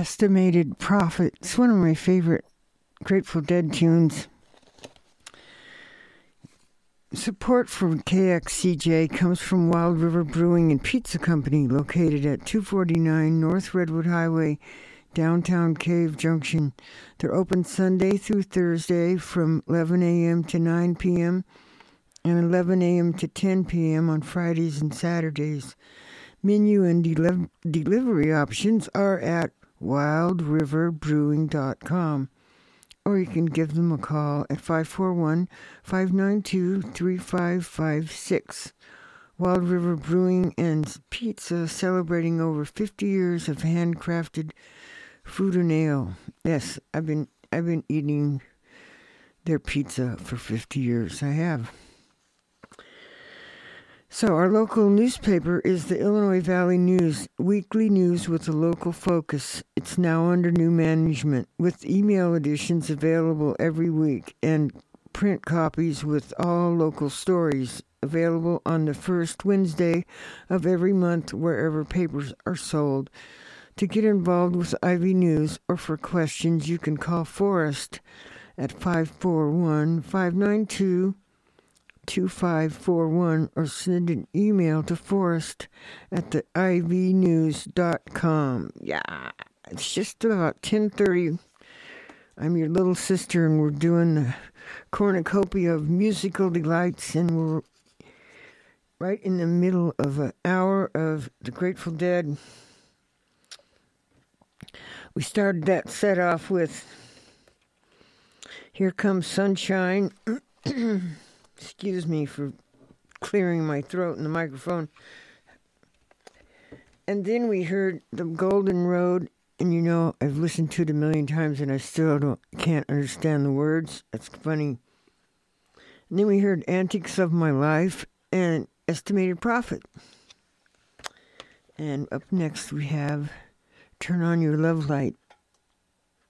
Estimated Profit. It's one of my favorite Grateful Dead tunes. Support for KXCJ comes from Wild River Brewing and Pizza Company, located at 249 North Redwood Highway, downtown Cave Junction. They're open Sunday through Thursday from 11 a.m. to 9 p.m. and 11 a.m. to 10 p.m. on Fridays and Saturdays. Menu and delivery options are at wildriverbrewing.com, or you can give them a call at 541-592-3556. Wild River Brewing and Pizza, celebrating over 50 years of handcrafted food and ale. Yes, I've been eating their pizza for 50 years. I have. So our local newspaper is the Illinois Valley News, weekly news with a local focus. It's now under new management, with email editions available every week and print copies with all local stories available on the first Wednesday of every month wherever papers are sold. To get involved with Ivy News or for questions, you can call Forrest at 541-592-2541 or send an email to Forrest at theivnews.com. Yeah, it's just about 10:30. I'm your little sister, and we're doing the cornucopia of musical delights, and we're right in the middle of an hour of the Grateful Dead. We started that set off with Here Comes Sunshine. Excuse me for clearing my throat in the microphone. And then we heard The Golden Road, and you know, I've listened to it a million times and I still can't understand the words. That's funny. And then we heard Antics of My Life and Estimated Profit. And up next we have Turn On Your Love Light.